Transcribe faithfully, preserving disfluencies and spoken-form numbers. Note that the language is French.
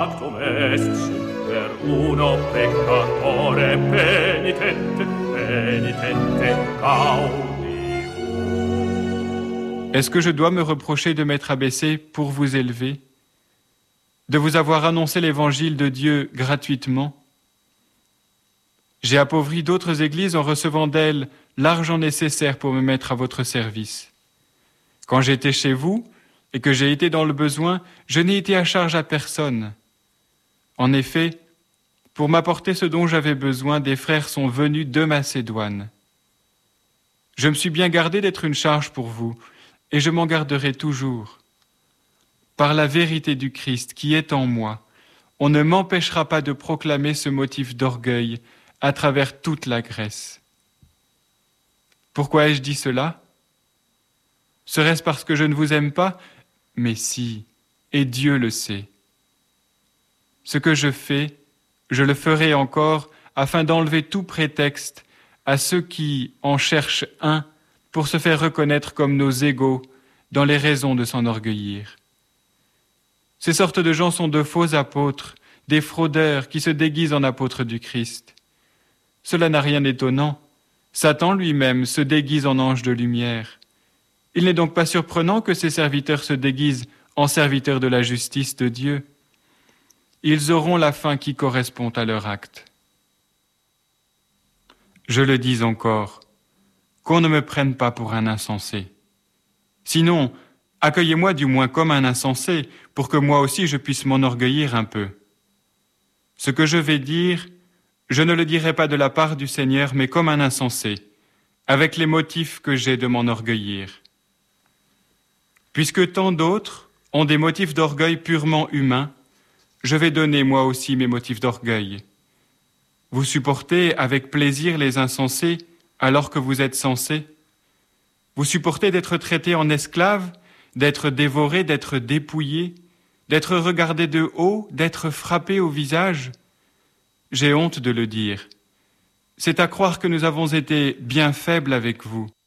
Actum est super uno peccatore penitente, penitente gaudium. Est-ce que je dois me reprocher de m'être abaissé pour vous élever, de vous avoir annoncé l'évangile de Dieu gratuitement? J'ai appauvri d'autres églises en recevant d'elles l'argent nécessaire pour me mettre à votre service. Quand j'étais chez vous et que j'ai été dans le besoin, je n'ai été à charge à personne. En effet, pour m'apporter ce dont j'avais besoin, des frères sont venus de Macédoine. Je me suis bien gardé d'être une charge pour vous, et je m'en garderai toujours. Par la vérité du Christ qui est en moi, on ne m'empêchera pas de proclamer ce motif d'orgueil à travers toute la Grèce. Pourquoi ai-je dit cela? Serait-ce parce que je ne vous aime pas? Mais si, et Dieu le sait. Ce que je fais, je le ferai encore afin d'enlever tout prétexte à ceux qui en cherchent un pour se faire reconnaître comme nos égaux dans les raisons de s'enorgueillir. Ces sortes de gens sont de faux apôtres, des fraudeurs qui se déguisent en apôtres du Christ. Cela n'a rien d'étonnant. Satan lui-même se déguise en ange de lumière. Il n'est donc pas surprenant que ses serviteurs se déguisent en serviteurs de la justice de Dieu. Ils auront la fin qui correspond à leur acte. Je le dis encore, qu'on ne me prenne pas pour un insensé. Sinon, accueillez-moi du moins comme un insensé, pour que moi aussi je puisse m'enorgueillir un peu. Ce que je vais dire, je ne le dirai pas de la part du Seigneur, mais comme un insensé, avec les motifs que j'ai de m'enorgueillir. Puisque tant d'autres ont des motifs d'orgueil purement humains, je vais donner moi aussi mes motifs d'orgueil. Vous supportez avec plaisir les insensés alors que vous êtes sensés? Vous supportez d'être traités en esclaves, d'être dévorés, d'être dépouillés, d'être regardés de haut, d'être frappés au visage? J'ai honte de le dire. C'est à croire que nous avons été bien faibles avec vous.